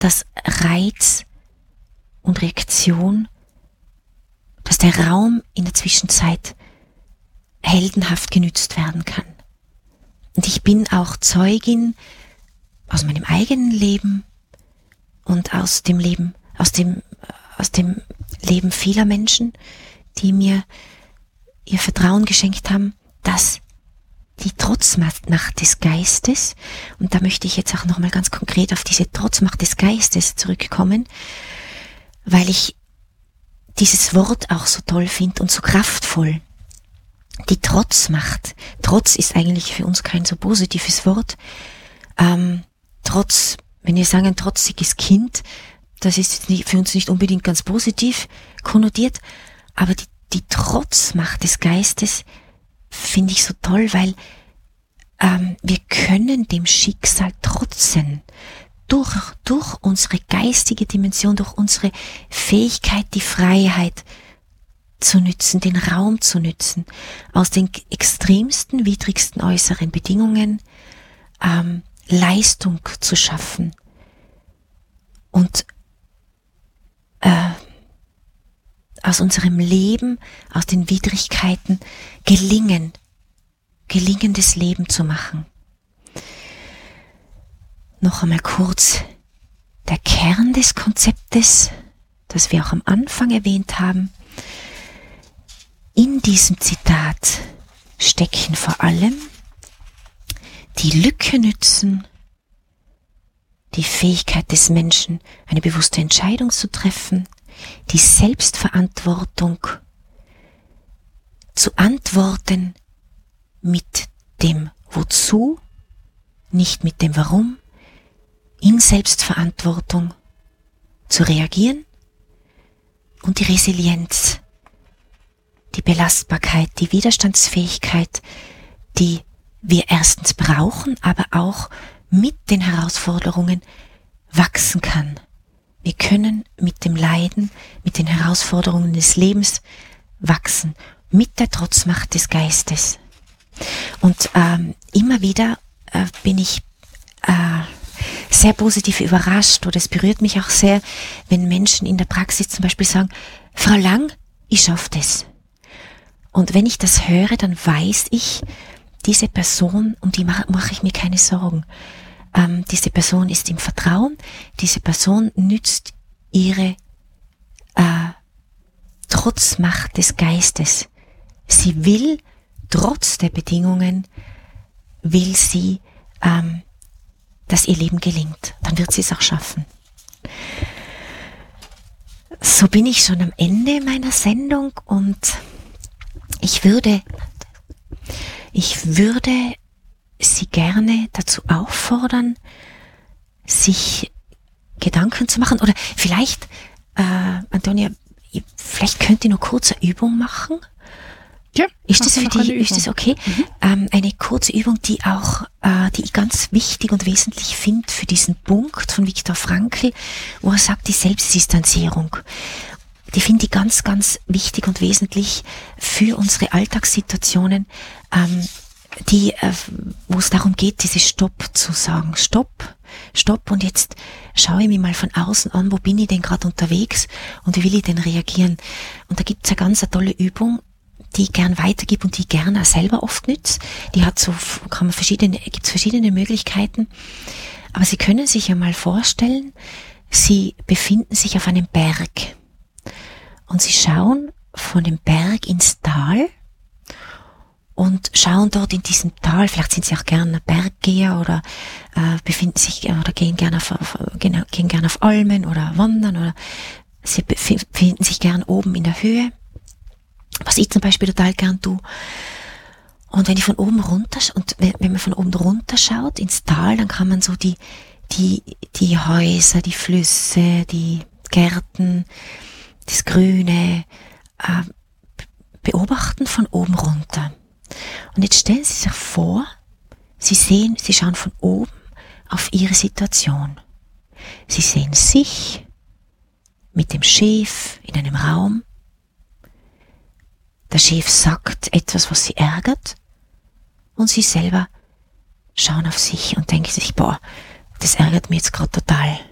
dass Reiz und Reaktion, dass der Raum in der Zwischenzeit heldenhaft genützt werden kann. Und ich bin auch Zeugin aus meinem eigenen Leben und aus dem Leben vieler Menschen, die mir ihr Vertrauen geschenkt haben, dass die Trotzmacht des Geistes, und da möchte ich jetzt auch nochmal ganz konkret auf diese Trotzmacht des Geistes zurückkommen, weil ich dieses Wort auch so toll finde und so kraftvoll. Die Trotzmacht. Trotz ist eigentlich für uns kein so positives Wort. Trotz, wenn wir sagen ein trotziges Kind, das ist für uns nicht unbedingt ganz positiv konnotiert, aber die Trotzmacht des Geistes finde ich so toll, weil wir können dem Schicksal trotzen. Durch unsere geistige Dimension, durch unsere Fähigkeit, die Freiheit zu nützen, den Raum zu nützen, aus den extremsten, widrigsten äußeren Bedingungen Leistung zu schaffen und aus unserem Leben, aus den Widrigkeiten gelingendes Leben zu machen. Noch einmal kurz der Kern des Konzeptes, das wir auch am Anfang erwähnt haben. In diesem Zitat stecken vor allem die Lücke nützen, die Fähigkeit des Menschen, eine bewusste Entscheidung zu treffen, die Selbstverantwortung zu antworten mit dem Wozu, nicht mit dem Warum, in Selbstverantwortung zu reagieren und die Resilienz, die Belastbarkeit, die Widerstandsfähigkeit, die wir erstens brauchen, aber auch mit den Herausforderungen wachsen kann. Wir können mit dem Leiden, mit den Herausforderungen des Lebens wachsen, mit der Trotzmacht des Geistes. Und immer wieder bin ich sehr positiv überrascht, oder es berührt mich auch sehr, wenn Menschen in der Praxis zum Beispiel sagen, Frau Lang, ich schaffe das. Und wenn ich das höre, dann weiß ich, diese Person, um die mache ich mir keine Sorgen. Diese Person ist im Vertrauen, diese Person nützt ihre Trotzmacht des Geistes. Sie will, trotz der Bedingungen, will sie, dass ihr Leben gelingt. Dann wird sie es auch schaffen. So bin ich schon am Ende meiner Sendung und ich würde Sie gerne dazu auffordern, sich Gedanken zu machen. Oder vielleicht, Antonia, vielleicht könnt ihr nur kurze Übung machen. Ja, ist das für dich, ist das okay? Eine kurze Übung, die ich ganz wichtig und wesentlich finde für diesen Punkt von Viktor Frankl, wo er sagt, die Selbstdistanzierung. Die finde ich ganz, ganz wichtig und wesentlich für unsere Alltagssituationen, wo es darum geht, diese Stopp zu sagen. Stopp, und jetzt schaue ich mich mal von außen an, wo bin ich denn gerade unterwegs und wie will ich denn reagieren? Und da gibt es eine ganz tolle Übung, die ich gern weitergebe und die ich gerne auch selber oft nütze. Die hat gibt's verschiedene Möglichkeiten. Aber Sie können sich ja mal vorstellen, Sie befinden sich auf einem Berg und Sie schauen von dem Berg ins Tal und schauen dort in diesem Tal, vielleicht sind Sie auch gerne Berggeher oder befinden sich oder gehen gerne auf Almen oder wandern oder Sie befinden sich gern oben in der Höhe, was ich zum Beispiel total gern tue. Und wenn man von oben runter schaut ins Tal, dann kann man so die Häuser, die Flüsse, die Gärten, das Grüne beobachten von oben runter. Und jetzt stellen Sie sich vor, Sie schauen von oben auf Ihre Situation. Sie sehen sich mit dem Chef in einem Raum. Der Chef sagt etwas, was Sie ärgert, und Sie selber schauen auf sich und denken sich, das ärgert mich jetzt gerade total.